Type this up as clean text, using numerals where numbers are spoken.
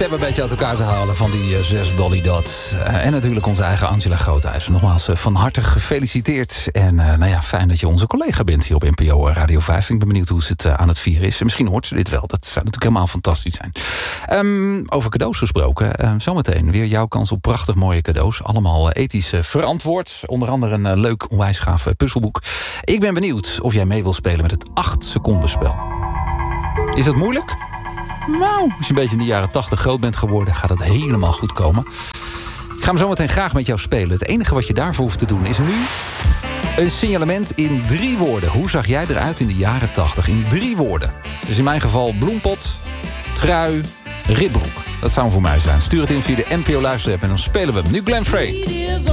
stem een beetje uit elkaar te halen van die 6 Dolly Dot. En natuurlijk onze eigen Angela Groothuis. Nogmaals van harte gefeliciteerd. En fijn dat je onze collega bent hier op NPO Radio 5. Ik ben benieuwd hoe ze het aan het vieren is. En misschien hoort ze dit wel. Dat zou natuurlijk helemaal fantastisch zijn. Over cadeaus gesproken. Zometeen weer jouw kans op prachtig mooie cadeaus. Allemaal ethisch verantwoord. Onder andere een leuk, onwijs gaaf puzzelboek. Ik ben benieuwd of jij mee wil spelen met het 8 seconden spel. Is dat moeilijk? Nou, als je een beetje in de jaren 80 groot bent geworden, gaat het helemaal goed komen. Ik ga hem zo meteen graag met jou spelen. Het enige wat je daarvoor hoeft te doen is nu een signalement in 3 woorden. Hoe zag jij eruit in de jaren 80? In 3 woorden. Dus in mijn geval bloempot, trui, ritbroek. Dat zou hem voor mij zijn. Stuur het in via de NPO Luisterapp en dan spelen we hem. Nu Glenn Frey.